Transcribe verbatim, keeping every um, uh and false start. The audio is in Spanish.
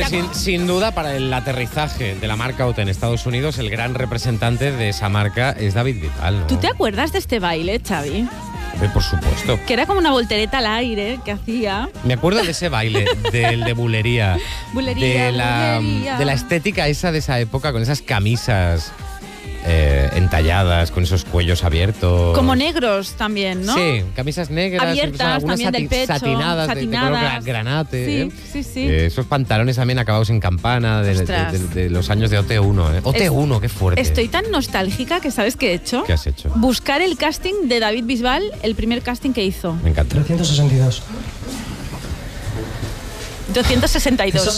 sin, sin duda, para el aterrizaje de la marca O T en Estados Unidos, el gran representante de esa marca es David Bisbal, ¿no? ¿Tú te acuerdas de este baile, Xavi? Eh, Por supuesto. Que era como una voltereta al aire que hacía. Me acuerdo de ese baile, del de bulería. Bulería, de la, bulería. de la estética esa de esa época, con esas camisas eh, entalladas, con esos cuellos abiertos. Como negros también, ¿no? Sí, camisas negras, Abiertas, incluso algunas también del pecho, satinadas, de- de, color gra- satinadas. granate. Sí, ¿eh? sí, sí. Eh, esos pantalones también acabados en campana de, de- Ostras. de- de los años de O T uno. ¿eh? O T uno, qué fuerte. Estoy tan nostálgica que ¿sabes qué he hecho? ¿Qué has hecho? Buscar el casting de David Bisbal, el primer casting que hizo. Me encanta. trescientos sesenta y dos. doscientos sesenta y dos.